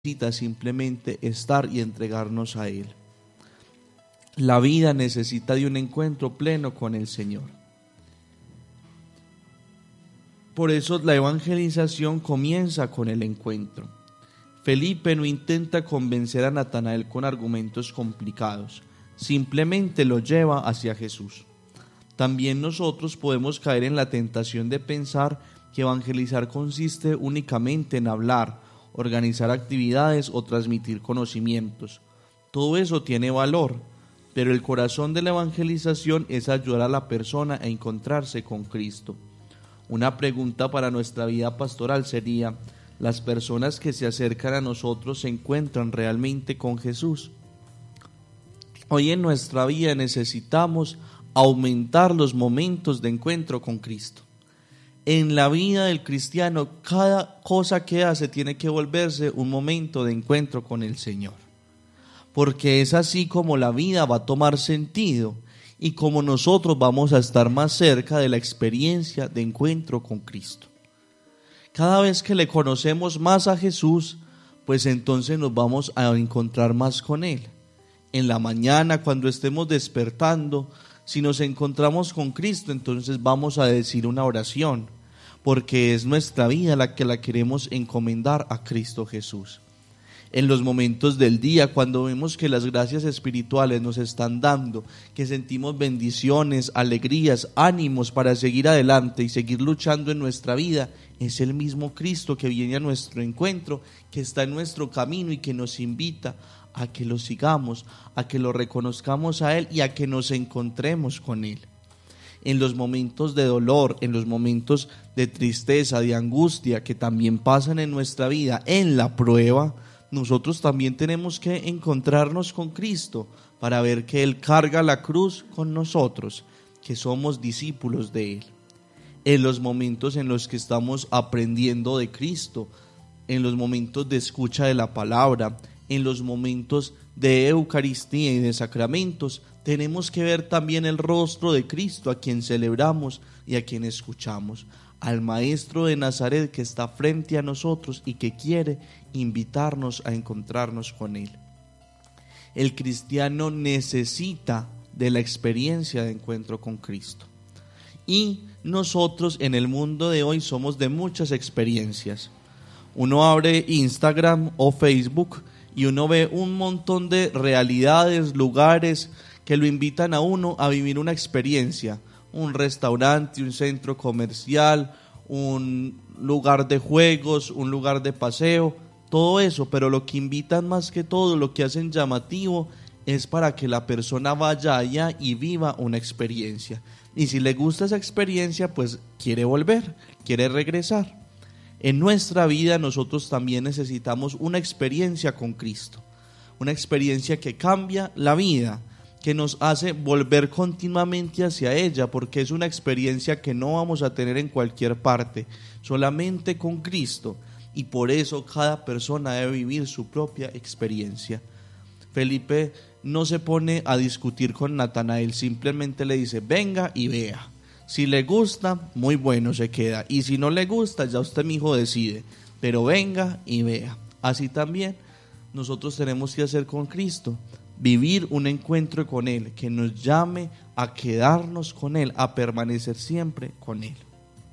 necesita simplemente estar y entregarnos a Él. La vida necesita de un encuentro pleno con el Señor. Por eso la evangelización comienza con el encuentro. Felipe no intenta convencer a Natanael con argumentos complicados, simplemente lo lleva hacia Jesús. También nosotros podemos caer en la tentación de pensar que evangelizar consiste únicamente en hablar, organizar actividades o transmitir conocimientos. Todo eso tiene valor, pero el corazón de la evangelización es ayudar a la persona a encontrarse con Cristo. Una pregunta para nuestra vida pastoral sería: ¿las personas que se acercan a nosotros se encuentran realmente con Jesús? Hoy en nuestra vida necesitamos aumentar los momentos de encuentro con Cristo. En la vida del cristiano, cada cosa que hace tiene que volverse un momento de encuentro con el Señor, porque es así como la vida va a tomar sentido y como nosotros vamos a estar más cerca de la experiencia de encuentro con Cristo. Cada vez que le conocemos más a Jesús, pues entonces nos vamos a encontrar más con Él. En la mañana, cuando estemos despertando, si nos encontramos con Cristo, entonces vamos a decir una oración, porque es nuestra vida la que la queremos encomendar a Cristo Jesús. En los momentos del día, cuando vemos que las gracias espirituales nos están dando, que sentimos bendiciones, alegrías, ánimos para seguir adelante y seguir luchando en nuestra vida, es el mismo Cristo que viene a nuestro encuentro, que está en nuestro camino y que nos invita a que lo sigamos, a que lo reconozcamos a Él y a que nos encontremos con Él. En los momentos de dolor, en los momentos de tristeza, de angustia que también pasan en nuestra vida, en la prueba, nosotros también tenemos que encontrarnos con Cristo para ver que Él carga la cruz con nosotros, que somos discípulos de Él. En los momentos en los que estamos aprendiendo de Cristo, en los momentos de escucha de la palabra, en los momentos de Eucaristía y de sacramentos, tenemos que ver también el rostro de Cristo, a quien celebramos y a quien escuchamos, al Maestro de Nazaret que está frente a nosotros y que quiere invitarnos a encontrarnos con Él. El cristiano necesita de la experiencia de encuentro con Cristo. Y nosotros en el mundo de hoy somos de muchas experiencias. Uno abre Instagram o Facebook y uno ve un montón de realidades, lugares que lo invitan a uno a vivir una experiencia, un restaurante, un centro comercial, un lugar de juegos, un lugar de paseo, todo eso, pero lo que invitan más que todo, lo que hacen llamativo, es para que la persona vaya allá y viva una experiencia. Y si le gusta esa experiencia, pues quiere volver, quiere regresar. En nuestra vida nosotros también necesitamos una experiencia con Cristo, una experiencia que cambia la vida, que nos hace volver continuamente hacia ella, porque es una experiencia que no vamos a tener en cualquier parte, solamente con Cristo, y por eso cada persona debe vivir su propia experiencia. Felipe no se pone a discutir con Natanael, simplemente le dice: venga y vea. Si le gusta, muy bueno, se queda. Y si no le gusta, ya usted, mi hijo, decide. Pero venga y vea. Así también nosotros tenemos que hacer con Cristo. Vivir un encuentro con Él, que nos llame a quedarnos con Él, a permanecer siempre con Él.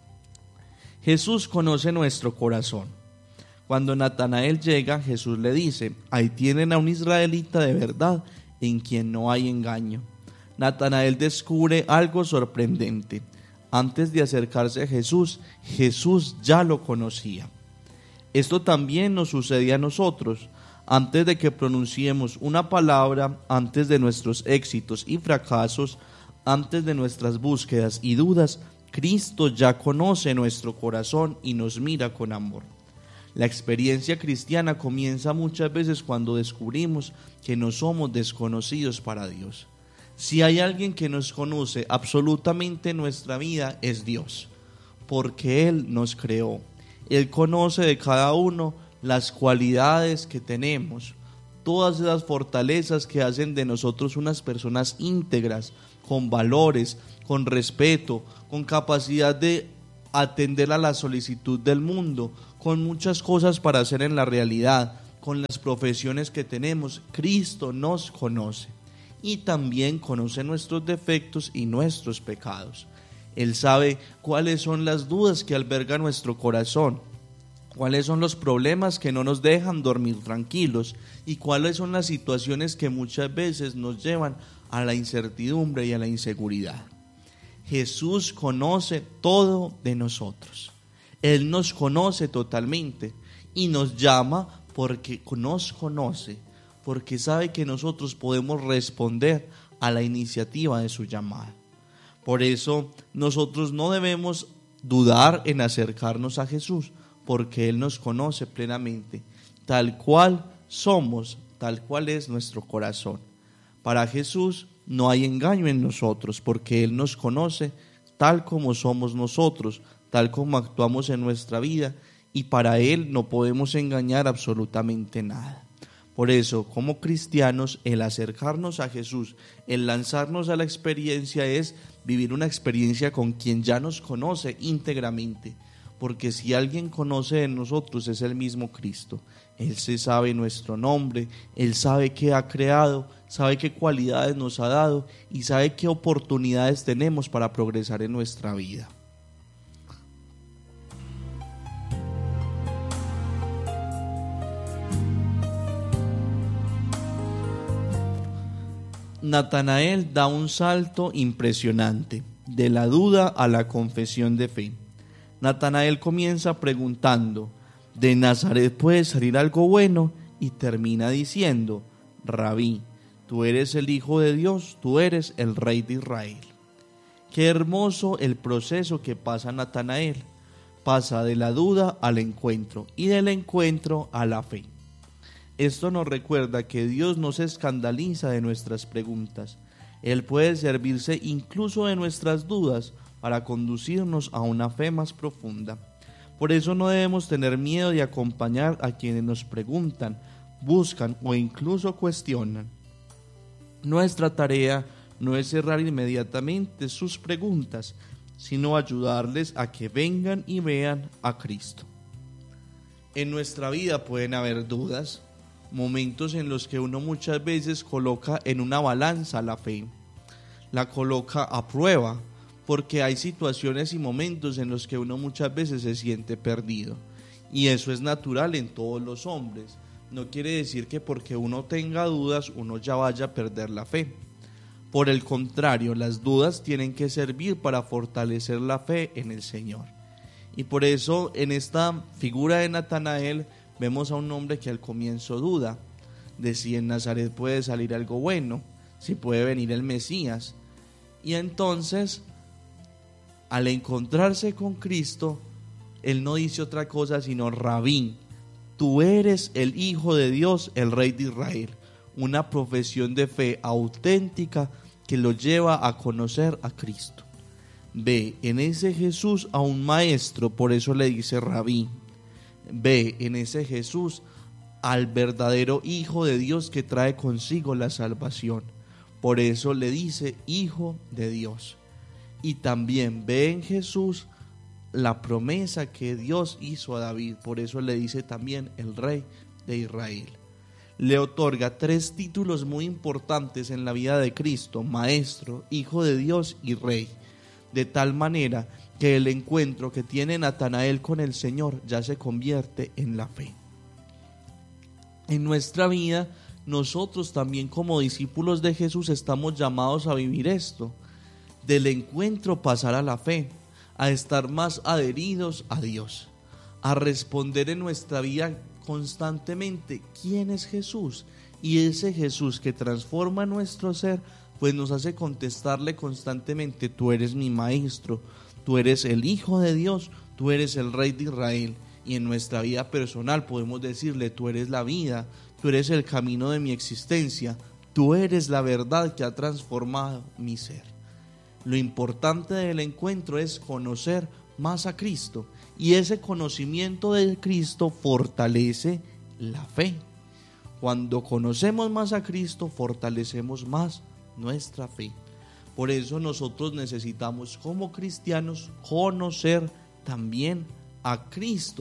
Jesús conoce nuestro corazón. Cuando Natanael llega, Jesús le dice: ahí tienen a un israelita de verdad, en quien no hay engaño. Natanael descubre algo sorprendente. Antes de acercarse a Jesús, Jesús ya lo conocía. Esto también nos sucede a nosotros. Antes de que pronunciemos una palabra, antes de nuestros éxitos y fracasos, antes de nuestras búsquedas y dudas, Cristo ya conoce nuestro corazón y nos mira con amor. La experiencia cristiana comienza muchas veces cuando descubrimos que no somos desconocidos para Dios. Si hay alguien que nos conoce absolutamente nuestra vida, es Dios, porque Él nos creó. Él conoce de cada uno las cualidades que tenemos, todas esas fortalezas que hacen de nosotros unas personas íntegras, con valores, con respeto, con capacidad de atender a la solicitud del mundo, con muchas cosas para hacer en la realidad. con las profesiones que tenemos, Cristo nos conoce y también conoce nuestros defectos y nuestros pecados. Él sabe cuáles son las dudas que alberga nuestro corazón, cuáles son los problemas que no nos dejan dormir tranquilos y cuáles son las situaciones que muchas veces nos llevan a la incertidumbre y a la inseguridad. Jesús conoce todo de nosotros. Él nos conoce totalmente y nos llama porque nos conoce, porque sabe que nosotros podemos responder a la iniciativa de su llamada. Por eso nosotros no debemos dudar en acercarnos a Jesús, porque Él nos conoce plenamente, tal cual somos, tal cual es nuestro corazón. Para Jesús no hay engaño en nosotros, porque Él nos conoce tal como somos nosotros, tal como actuamos en nuestra vida, y para Él no podemos engañar absolutamente nada. Por eso, como cristianos, el acercarnos a Jesús, el lanzarnos a la experiencia es vivir una experiencia con quien ya nos conoce íntegramente, porque si alguien conoce de nosotros es el mismo Cristo. Él se sabe nuestro nombre, Él sabe qué ha creado, sabe qué cualidades nos ha dado y sabe qué oportunidades tenemos para progresar en nuestra vida. Natanael da un salto impresionante, de la duda a la confesión de fe. Natanael comienza preguntando, ¿de Nazaret puede salir algo bueno? Y termina diciendo, Rabí, tú eres el Hijo de Dios, tú eres el Rey de Israel. Qué hermoso el proceso que pasa Natanael. Pasa de la duda al encuentro y del encuentro a la fe. Esto nos recuerda que Dios no se escandaliza de nuestras preguntas. Él puede servirse incluso de nuestras dudas para conducirnos a una fe más profunda. Por eso no debemos tener miedo de acompañar a quienes nos preguntan, buscan o incluso cuestionan. Nuestra tarea no es cerrar inmediatamente sus preguntas, sino ayudarles a que vengan y vean a Cristo. En nuestra vida pueden haber dudas, momentos en los que uno muchas veces coloca en una balanza la fe, la coloca a prueba, porque hay situaciones y momentos en los que uno muchas veces se siente perdido, y eso es natural en todos los hombres. No quiere decir que porque uno tenga dudas uno ya vaya a perder la fe. Por el contrario, las dudas tienen que servir para fortalecer la fe en el Señor. Y por eso en esta figura de Natanael vemos a un hombre que al comienzo duda de si en Nazaret puede salir algo bueno, si puede venir el Mesías. Y entonces, al encontrarse con Cristo, él no dice otra cosa sino Rabí, tú eres el Hijo de Dios, el Rey de Israel. Una profesión de fe auténtica que lo lleva a conocer a Cristo. Ve en ese Jesús a un maestro, por eso le dice Rabí. Ve en ese Jesús al verdadero Hijo de Dios que trae consigo la salvación. Por eso le dice Hijo de Dios. Y también ve en Jesús la promesa que Dios hizo a David. Por eso le dice también el Rey de Israel. Le otorga 3 títulos muy importantes en la vida de Cristo: Maestro, Hijo de Dios y Rey. De tal manera que el encuentro que tiene Natanael con el Señor ya se convierte en la fe. En nuestra vida, nosotros también como discípulos de Jesús estamos llamados a vivir esto, del encuentro pasar a la fe, a estar más adheridos a Dios, a responder en nuestra vida constantemente quién es Jesús, y ese Jesús que transforma nuestro ser, pues nos hace contestarle constantemente, tú eres mi maestro, tú eres el Hijo de Dios, tú eres el Rey de Israel. Y en nuestra vida personal podemos decirle, tú eres la vida, tú eres el camino de mi existencia, tú eres la verdad que ha transformado mi ser. Lo importante del encuentro es conocer más a Cristo, y ese conocimiento de Cristo fortalece la fe. Cuando conocemos más a Cristo, fortalecemos más nuestra fe. Por eso nosotros necesitamos como cristianos conocer también a Cristo,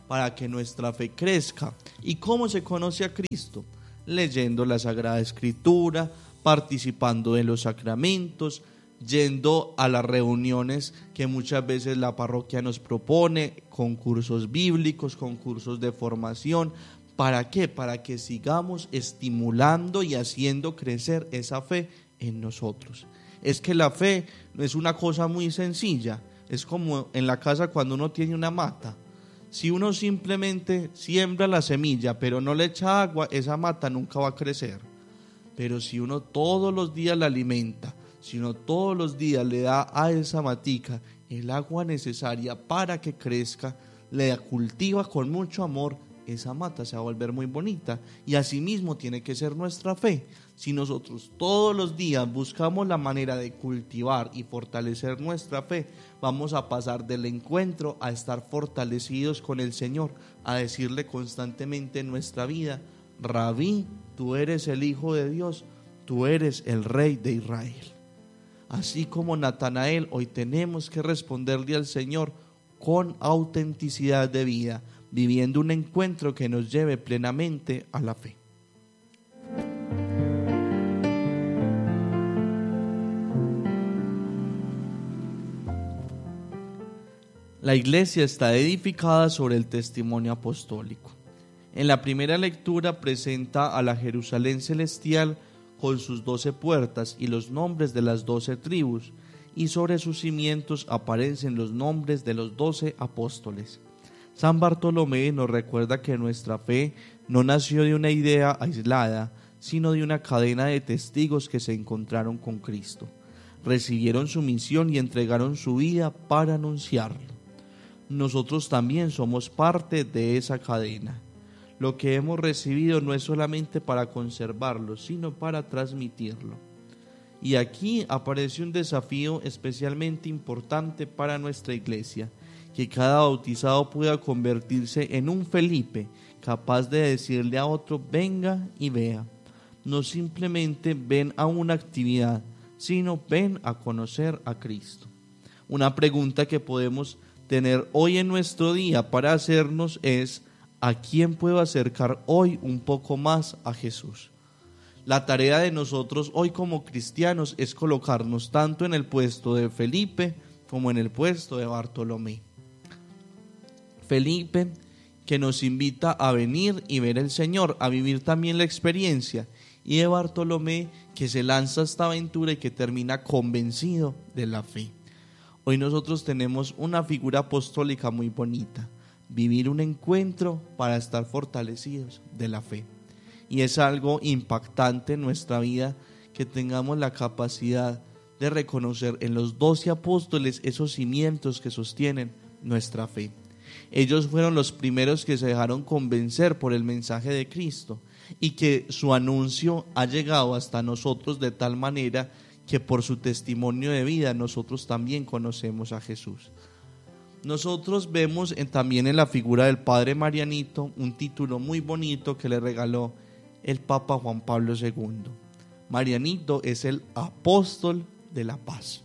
para que nuestra fe crezca. ¿Y cómo se conoce a Cristo? Leyendo la Sagrada Escritura, participando de los sacramentos, yendo a las reuniones que muchas veces la parroquia nos propone, concursos bíblicos, concursos de formación. ¿Para qué? Para que sigamos estimulando y haciendo crecer esa fe en nosotros. Es que la fe no es una cosa muy sencilla, es como en la casa cuando uno tiene una mata. Si uno simplemente siembra la semilla pero no le echa agua, esa mata nunca va a crecer. Pero si uno todos los días la alimenta, si uno todos los días le da a esa matica el agua necesaria para que crezca, le cultiva con mucho amor, esa mata se va a volver muy bonita. Y asimismo tiene que ser nuestra fe. Si nosotros todos los días buscamos la manera de cultivar y fortalecer nuestra fe, vamos a pasar del encuentro a estar fortalecidos con el Señor, a decirle constantemente en nuestra vida: Rabí, tú eres el Hijo de Dios, tú eres el Rey de Israel. Así como Natanael, hoy tenemos que responderle al Señor con autenticidad de vida, viviendo un encuentro que nos lleve plenamente a la fe. La Iglesia está edificada sobre el testimonio apostólico. En la primera lectura presenta a la Jerusalén celestial con sus 12 puertas y los nombres de las 12 tribus, y sobre sus cimientos aparecen los nombres de los 12 apóstoles. San Bartolomé nos recuerda que nuestra fe no nació de una idea aislada, sino de una cadena de testigos que se encontraron con Cristo, recibieron su misión y entregaron su vida para anunciarlo. Nosotros también somos parte de esa cadena. Lo que hemos recibido no es solamente para conservarlo, sino para transmitirlo. Y aquí aparece un desafío especialmente importante para nuestra Iglesia: que cada bautizado pueda convertirse en un Felipe, capaz de decirle a otro: venga y vea. No simplemente ven a una actividad, sino ven a conocer a Cristo. Una pregunta que podemos tener hoy en nuestro día para hacernos es: ¿a quién puedo acercar hoy un poco más a Jesús? La tarea de nosotros hoy como cristianos es colocarnos tanto en el puesto de Felipe como en el puesto de Bartolomé. Felipe, que nos invita a venir y ver al Señor, a vivir también la experiencia, y de Bartolomé, que se lanza a esta aventura y que termina convencido de la fe. Hoy nosotros tenemos una figura apostólica muy bonita: vivir un encuentro para estar fortalecidos de la fe. Y es algo impactante en nuestra vida que tengamos la capacidad de reconocer en los 12 apóstoles esos cimientos que sostienen nuestra fe. Ellos fueron los primeros que se dejaron convencer por el mensaje de Cristo, y que su anuncio ha llegado hasta nosotros de tal manera que por su testimonio de vida nosotros también conocemos a Jesús. Nosotros vemos también en la figura del Padre Marianito un título muy bonito que le regaló el Papa Juan Pablo II. Marianito es el apóstol de la paz.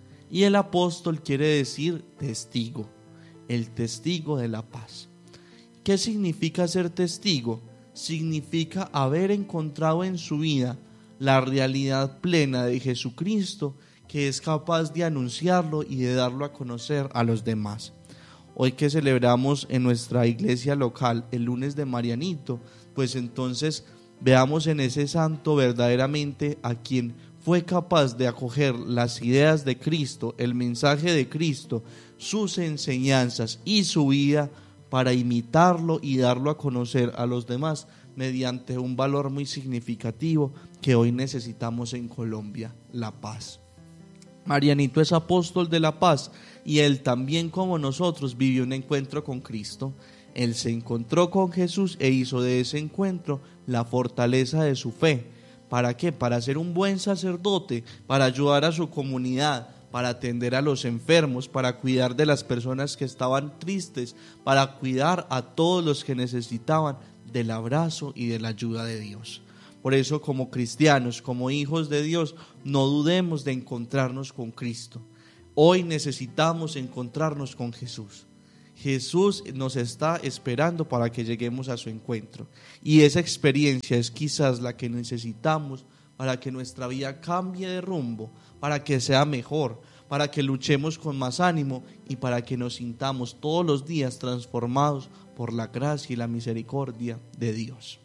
Y el apóstol quiere decir testigo, el testigo de la paz. ¿Qué significa ser testigo? Significa haber encontrado en su vida la realidad plena de Jesucristo, que es capaz de anunciarlo y de darlo a conocer a los demás. Hoy que celebramos en nuestra iglesia local el lunes de Marianito, pues entonces veamos en ese santo verdaderamente a quien fue capaz de acoger las ideas de Cristo, el mensaje de Cristo, sus enseñanzas y su vida para imitarlo y darlo a conocer a los demás mediante un valor muy significativo que hoy necesitamos en Colombia: la paz. Marianito es apóstol de la paz, y él también, como nosotros, vivió un encuentro con Cristo. Él se encontró con Jesús e hizo de ese encuentro la fortaleza de su fe. ¿Para qué? Para ser un buen sacerdote, para ayudar a su comunidad, para atender a los enfermos, para cuidar de las personas que estaban tristes, para cuidar a todos los que necesitaban del abrazo y de la ayuda de Dios. Por eso, como cristianos, como hijos de Dios, no dudemos de encontrarnos con Cristo. Hoy necesitamos encontrarnos con Jesús. Jesús nos está esperando para que lleguemos a su encuentro. Y esa experiencia es quizás la que necesitamos para que nuestra vida cambie de rumbo, para que sea mejor, para que luchemos con más ánimo y para que nos sintamos todos los días transformados por la gracia y la misericordia de Dios.